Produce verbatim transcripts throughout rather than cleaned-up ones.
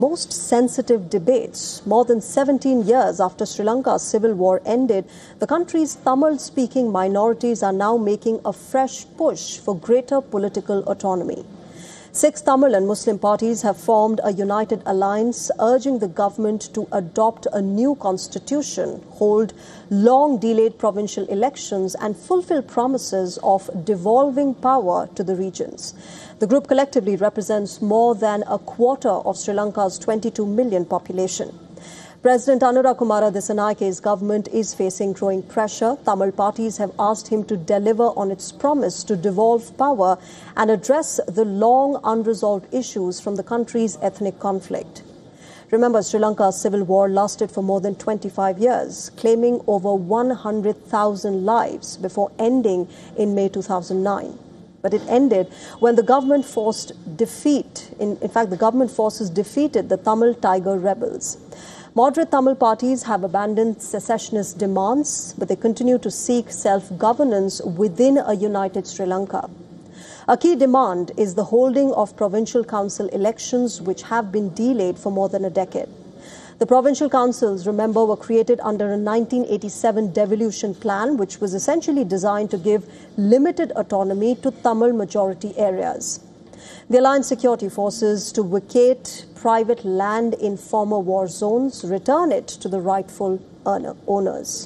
Most sensitive debates. More than seventeen years after Sri Lanka's civil war ended, the country's Tamil-speaking minorities are now making a fresh push for greater political autonomy. Six Tamil and Muslim parties have formed a united alliance urging the government to adopt a new constitution, hold long-delayed provincial elections and fulfill promises of devolving power to the regions. The group collectively represents more than a quarter of Sri Lanka's twenty-two million population. President Anura Kumara Dissanayike's government is facing growing pressure. Tamil parties have asked him to deliver on its promise to devolve power and address the long unresolved issues from the country's ethnic conflict. Remember, Sri Lanka's civil war lasted for more than twenty-five years, claiming over one hundred thousand lives before ending in May two thousand nine. But it ended when the government forced defeat. In, in fact, the government forces defeated the Tamil Tiger rebels. Moderate Tamil parties have abandoned secessionist demands, but they continue to seek self-governance within a united Sri Lanka. A key demand is the holding of provincial council elections, which have been delayed for more than a decade. The provincial councils, remember, were created under a nineteen eighty-seven devolution plan, which was essentially designed to give limited autonomy to Tamil majority areas. The Alliance Security Forces to vacate private land in former war zones, return it to the rightful owners.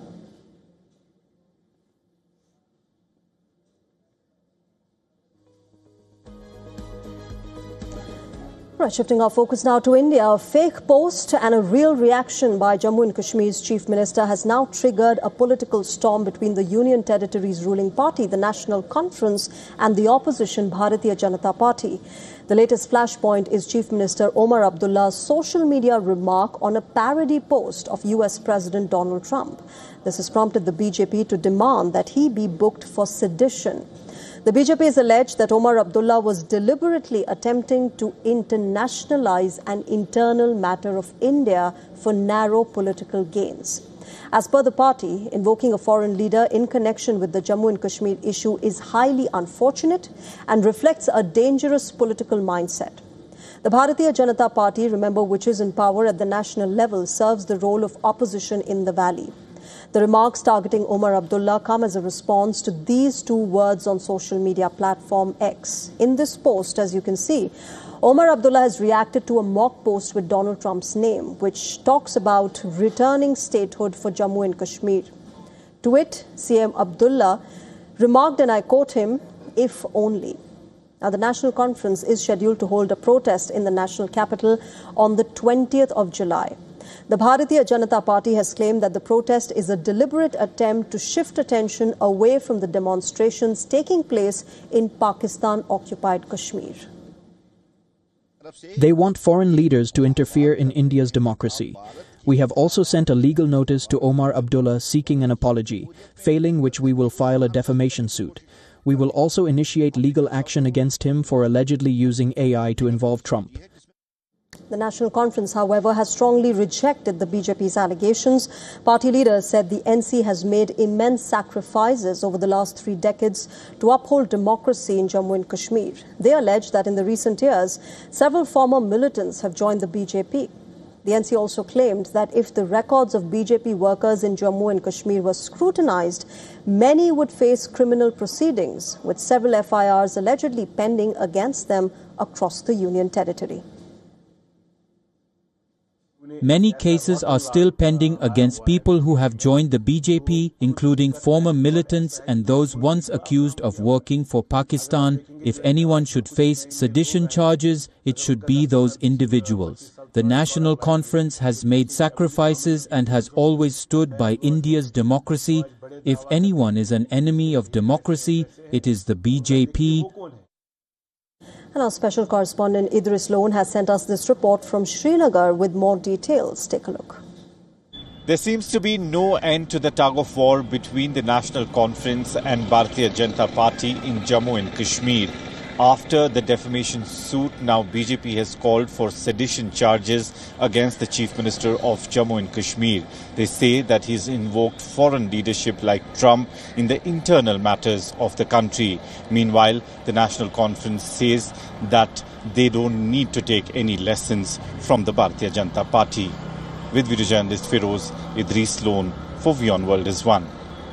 Right, shifting our focus now to India, a fake post and a real reaction by Jammu and Kashmir's Chief Minister has now triggered a political storm between the Union Territory's ruling party, the National Conference, and the opposition Bharatiya Janata Party. The latest flashpoint is Chief Minister Omar Abdullah's social media remark on a parody post of U S President Donald Trump. This has prompted the B J P to demand that he be booked for sedition. The B J P has alleged that Omar Abdullah was deliberately attempting to internationalize an internal matter of India for narrow political gains. As per the party, invoking a foreign leader in connection with the Jammu and Kashmir issue is highly unfortunate and reflects a dangerous political mindset. The Bharatiya Janata Party, remember, which is in power at the national level, serves the role of opposition in the valley. The remarks targeting Omar Abdullah come as a response to these two words on social media platform X. In this post, as you can see, Omar Abdullah has reacted to a mock post with Donald Trump's name, which talks about returning statehood for Jammu and Kashmir. To it, C M Abdullah remarked, and I quote him, "If only." Now, the National Conference is scheduled to hold a protest in the national capital on the twentieth of July. The Bharatiya Janata Party has claimed that the protest is a deliberate attempt to shift attention away from the demonstrations taking place in Pakistan-occupied Kashmir. They want foreign leaders to interfere in India's democracy. We have also sent a legal notice to Omar Abdullah seeking an apology, failing which we will file a defamation suit. We will also initiate legal action against him for allegedly using A I to involve Trump. The National Conference, however, has strongly rejected the B J P's allegations. Party leaders said the N C has made immense sacrifices over the last three decades to uphold democracy in Jammu and Kashmir. They allege that in the recent years, several former militants have joined the B J P. The N C also claimed that if the records of B J P workers in Jammu and Kashmir were scrutinized, many would face criminal proceedings, with several F I Rs allegedly pending against them across the Union Territory. Many cases are still pending against people who have joined the B J P, including former militants and those once accused of working for Pakistan. If anyone should face sedition charges, it should be those individuals. The National Conference has made sacrifices and has always stood by India's democracy. If anyone is an enemy of democracy, it is the B J P. And our special correspondent Idris Lone has sent us this report from Srinagar with more details. Take a look. There seems to be no end to the tug of war between the National Conference and Bharatiya Janata Party in Jammu and Kashmir. After the defamation suit, now B J P has called for sedition charges against the Chief Minister of Jammu and Kashmir. They say that he's invoked foreign leadership like Trump in the internal matters of the country. Meanwhile, the National Conference says that they don't need to take any lessons from the Bharatiya Janata Party. With video journalist Feroz Idris Lone for WION World is One.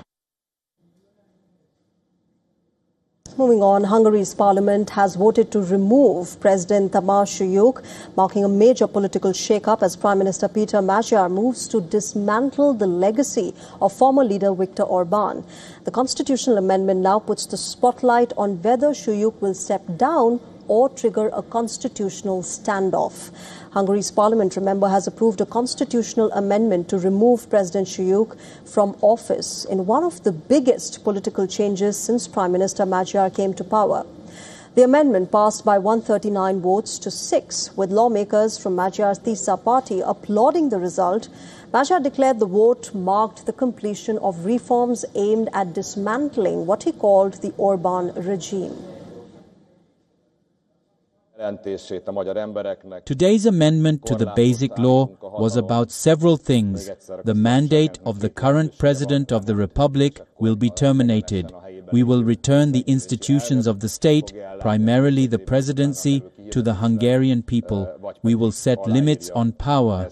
Moving on, Hungary's parliament has voted to remove President Tamás Suyuk, marking a major political shake-up as Prime Minister Peter Magyar moves to dismantle the legacy of former leader Viktor Orbán. The constitutional amendment now puts the spotlight on whether Suyuk will step down or trigger a constitutional standoff. Hungary's parliament, remember, has approved a constitutional amendment to remove President Suyuk from office in one of the biggest political changes since Prime Minister Magyar came to power. The amendment passed by one hundred thirty-nine votes to six, with lawmakers from Magyar's Tisza party applauding the result. Magyar declared the vote marked the completion of reforms aimed at dismantling what he called the Orbán regime. Today's amendment to the Basic Law was about several things. The mandate of the current President of the Republic will be terminated. We will return the institutions of the state, primarily the presidency, to the Hungarian people. We will set limits on power.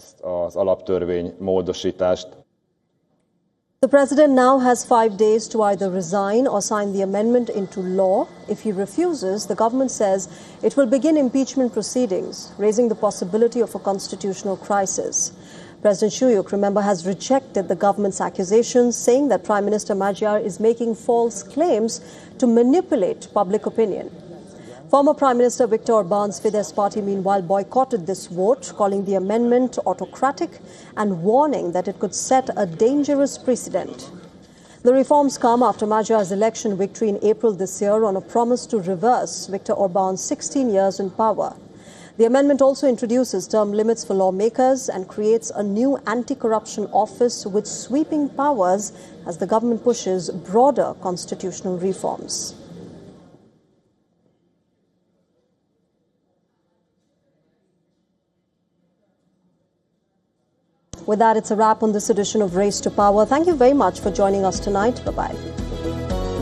The President now has five days to either resign or sign the amendment into law. If he refuses, the government says it will begin impeachment proceedings, raising the possibility of a constitutional crisis. President Suyuk, remember, has rejected the government's accusations, saying that Prime Minister Magyar is making false claims to manipulate public opinion. Former Prime Minister Viktor Orbán's Fidesz party, meanwhile, boycotted this vote, calling the amendment autocratic and warning that it could set a dangerous precedent. The reforms come after Magyar's election victory in April this year on a promise to reverse Viktor Orbán's sixteen years in power. The amendment also introduces term limits for lawmakers and creates a new anti-corruption office with sweeping powers as the government pushes broader constitutional reforms. With that, it's a wrap on this edition of Race to Power. Thank you very much for joining us tonight. Bye-bye.